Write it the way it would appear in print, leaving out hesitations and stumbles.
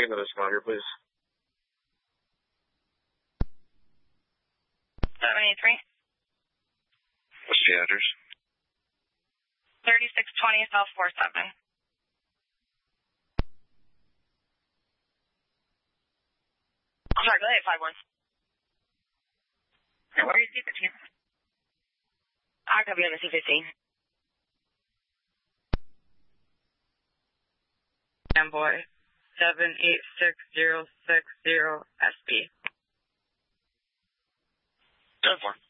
St. Louis, come out here, please. 783. What's the address? 3620 South 47. I'm sorry, go ahead, 51. Where are you C-15? I could be on the C-15. Amboy 786060 SB. 10-4.